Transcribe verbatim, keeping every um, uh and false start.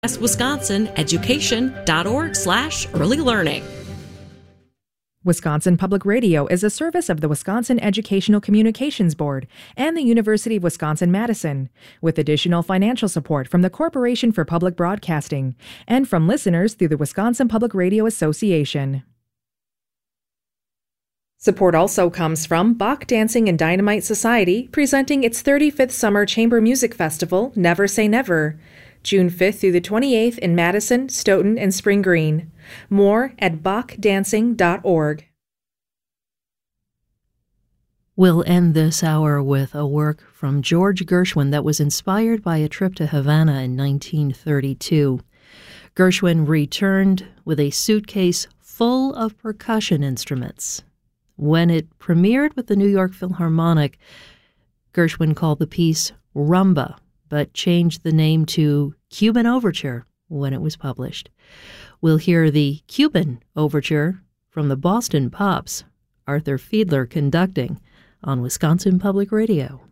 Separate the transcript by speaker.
Speaker 1: wisconsin education dot org slash early learning.
Speaker 2: Wisconsin Public Radio is a service of the Wisconsin Educational Communications Board and the University of Wisconsin-Madison, with additional financial support from the Corporation for Public Broadcasting and from listeners through the Wisconsin Public Radio Association. Support also comes from Bach Dancing and Dynamite Society, presenting its thirty-fifth Summer Chamber Music Festival, Never Say Never, June fifth through the twenty-eighth in Madison, Stoughton, and Spring Green. More at bach dancing dot org.
Speaker 3: We'll end this hour with a work from George Gershwin that was inspired by a trip to Havana in nineteen thirty-two. Gershwin returned with a suitcase full of percussion instruments. When it premiered with the New York Philharmonic, Gershwin called the piece Rumba, but changed the name to Cuban Overture when it was published. We'll hear the Cuban Overture from the Boston Pops, Arthur Fiedler conducting on Wisconsin Public Radio.